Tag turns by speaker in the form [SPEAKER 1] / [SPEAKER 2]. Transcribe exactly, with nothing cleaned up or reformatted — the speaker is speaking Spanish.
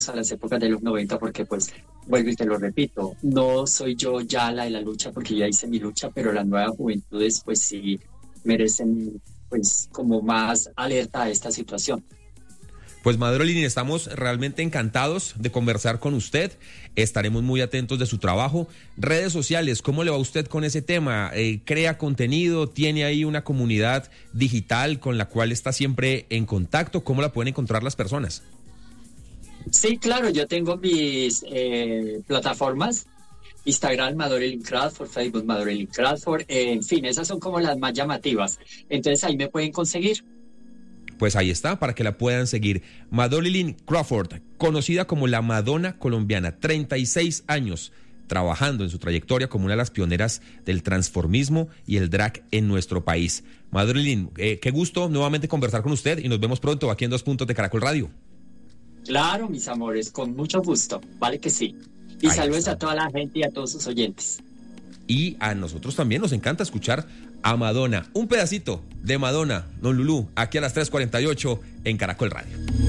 [SPEAKER 1] a las épocas de los noventa, porque pues, vuelvo y te lo repito, no soy yo ya la de la lucha porque ya hice mi lucha, pero las nuevas juventudes pues sí merecen pues como más alerta a esta situación.
[SPEAKER 2] Pues Madrolin, estamos realmente encantados de conversar con usted, estaremos muy atentos de su trabajo. Redes sociales, ¿cómo le va a usted con ese tema? Eh, ¿Crea contenido? ¿Tiene ahí una comunidad digital con la cual está siempre en contacto? ¿Cómo la pueden encontrar las personas?
[SPEAKER 1] Sí, claro, yo tengo mis eh, plataformas, Instagram Madrolin Crawford, Facebook Madrolin Crawford, eh, en fin, esas son como las más llamativas, entonces ahí me pueden conseguir.
[SPEAKER 2] Pues ahí está, para que la puedan seguir. Madrolin Crawford, conocida como la Madonna colombiana, treinta y seis años trabajando en su trayectoria como una de las pioneras del transformismo y el drag en nuestro país. Madrolin, eh, qué gusto nuevamente conversar con usted y nos vemos pronto aquí en Dos Puntos de Caracol Radio.
[SPEAKER 1] Claro, mis amores, con mucho gusto, vale que sí. Y ahí saludos está. A toda la gente y a todos sus oyentes.
[SPEAKER 2] Y a nosotros también nos encanta escuchar a Madonna. Un pedacito de Madonna, Don Lulú, aquí a las tres cuarenta y ocho en Caracol Radio.